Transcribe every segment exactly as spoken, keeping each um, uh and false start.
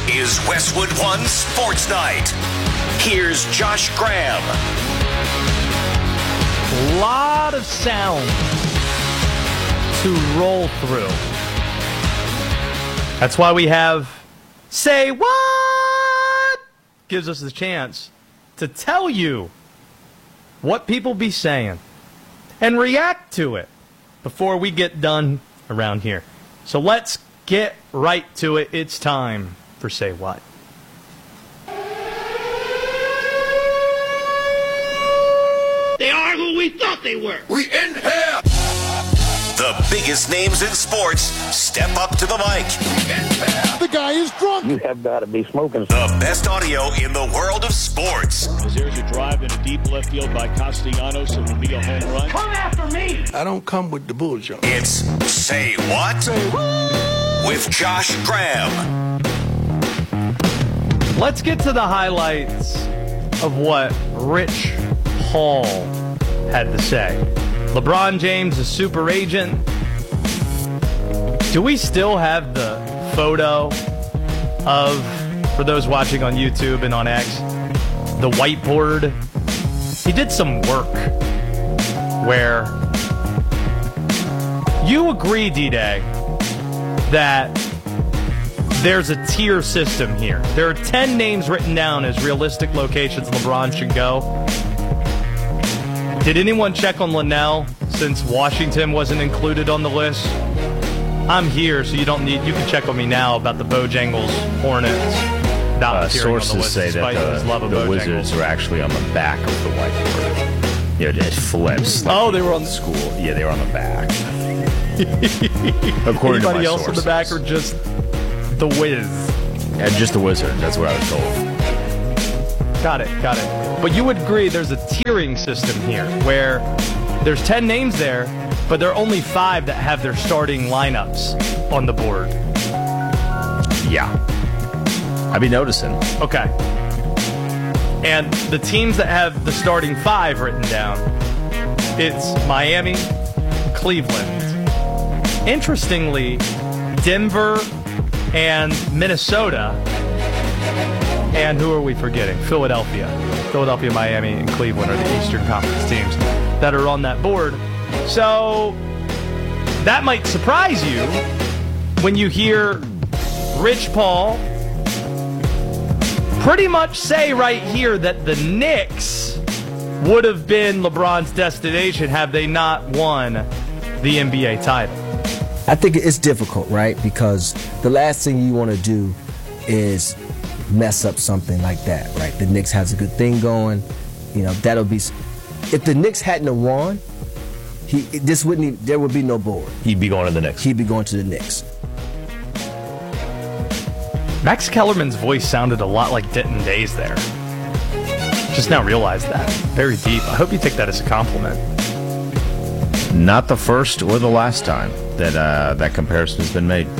is Westwood One Sports Night. Here's Josh Graham. A lot of sound to roll through. That's why we have Say What? Gives us the chance to tell you what people be saying and react to it before we get done around here. So let's get right to it. It's time for Say What. They are who we thought they were. We in here. The biggest names in sports step up to the mic. The guy is drunk. You have got to be smoking. The best audio in the world of sports. There's a drive in a deep left field by Castellanos. It will be a home run. Come after me. I don't come with the bullshit. It's Say What? Say what? With Josh Graham. Let's get to the highlights of what Rich Paul had to say. LeBron James, a super agent. Do we still have the photo of, for those watching on YouTube and on X, the whiteboard? He did some work where you agree, D-Day, that there's a tier system here. There are ten names written down as realistic locations LeBron should go. Did anyone check on Linnell since Washington wasn't included on the list? I'm here, so you don't need. You can check on me now about the Bojangles Hornets. Not uh, appearing on the sources list, say that his love the, of the Bojangles. Wizards are actually on the back of the whiteboard. Yeah, it flips. Like Oh, they were on the school. Yeah, they were on the back. According Anybody to my else sources. in the back or just the Wiz? Yeah, just the Wizard. That's what I was told. Got it, got it. But you would agree there's a tiering system here where there's ten names there, but there are only five that have their starting lineups on the board. Yeah. I've been noticing. Okay. And the teams that have the starting five written down, it's Miami, Cleveland. Interestingly, Denver and Minnesota. And who are we forgetting? Philadelphia. Philadelphia, Miami, and Cleveland are the Eastern Conference teams that are on that board. So that might surprise you when you hear Rich Paul pretty much say right here that the Knicks would have been LeBron's destination had they not won the N B A title. I think it's difficult, right? Because the last thing you want to do is mess up something like that, right? The Knicks has a good thing going. You know, that'll be... If the Knicks hadn't have won, he this wouldn't even, there would be no board. He'd be going to the Knicks. He'd be going to the Knicks. Max Kellerman's voice sounded a lot like Denton Day's there. Just now realized that. Very deep. I hope you take that as a compliment. Not the first or the last time that uh, that comparison has been made.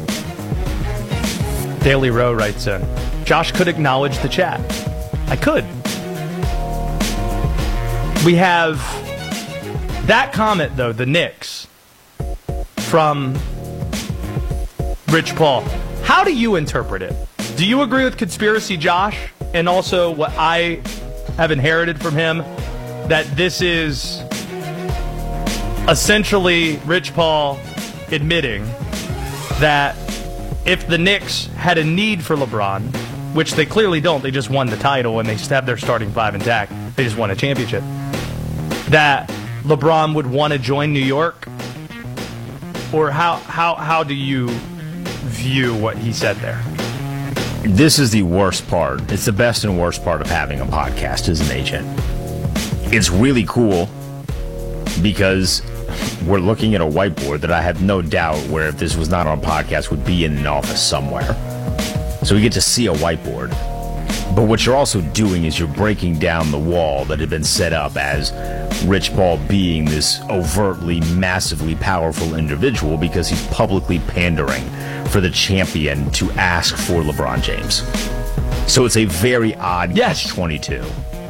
Daily Row writes in, Josh could acknowledge the chat. I could. We have that comment, though, the Knicks, from Rich Paul. How do you interpret it? Do you agree with Conspiracy Josh and also what I have inherited from him, that this is essentially Rich Paul admitting that if the Knicks had a need for LeBron, which they clearly don't, they just won the title and they have their starting five intact, they just won a championship, that LeBron would want to join New York? Or how how how do you view what he said there? This is the worst part. It's the best and worst part of having a podcast as an agent. It's really cool because we're looking at a whiteboard that I have no doubt where if this was not on a podcast would be in an office somewhere. So we get to see a whiteboard. But what you're also doing is you're breaking down the wall that had been set up as Rich Paul being this overtly, massively powerful individual because he's publicly pandering for the champion to ask for LeBron James. So it's a very odd Yes. catch twenty-two.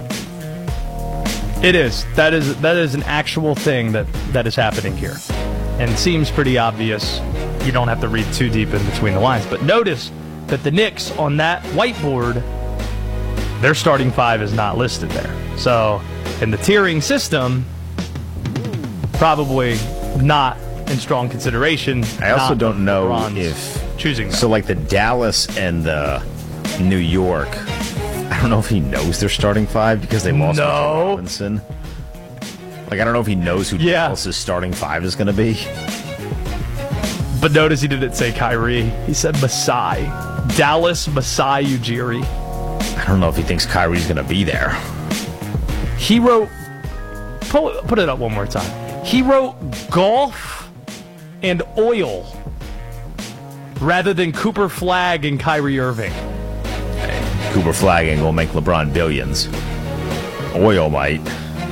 It is. That is that is an actual thing that, that is happening here. And it seems pretty obvious. You don't have to read too deep in between the lines. But notice that the Knicks on that whiteboard, their starting five is not listed there. So in the tiering system, probably not in strong consideration. I also don't know LeBron's if choosing them. So like the Dallas and the New York, I don't know if he knows their starting five because they lost No. Mitchell Robinson. Like I don't know if he knows who Yeah. Dallas' starting five is going to be. But notice he didn't say Kyrie. He said Masai. Dallas Masai Ujiri. I don't know if he thinks Kyrie's going to be there. He wrote, pull, put it up one more time. He wrote golf and oil rather than Cooper Flagg and Kyrie Irving. Cooper Flagg ain't going to make LeBron billions. Oil might.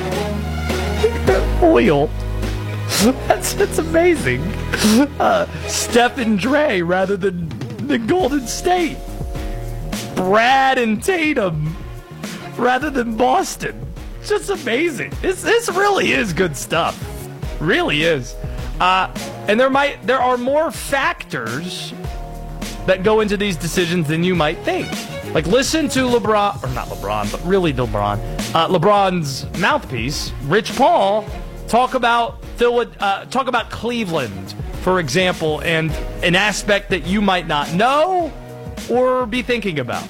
Oil. That's that's amazing. Uh, Steph and Dre rather than the Golden State. Brad and Tatum rather than Boston. It's just amazing. This this really is good stuff. Really is. Uh, and there might there are more factors that go into these decisions than you might think. Like listen to LeBron, or not LeBron, but really LeBron. Uh, LeBron's mouthpiece, Rich Paul, talk about Phil, uh, talk about Cleveland, for example, and an aspect that you might not know or be thinking about.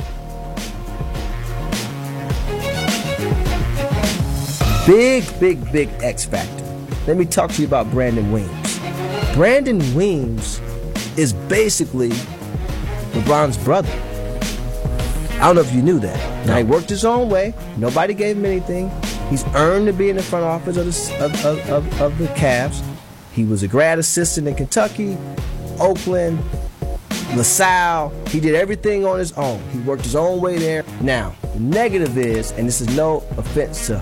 Big, big, big X factor. Let me talk to you about Brandon Weems. Brandon Weems is basically LeBron's brother. I don't know if you knew that. Now, he worked his own way. Nobody gave him anything. He's earned to be in the front office of the, of, of, of, of the Cavs. He was a grad assistant in Kentucky, Oakland, LaSalle. He did everything on his own. He worked his own way there. Now, the negative is, and this is no offense to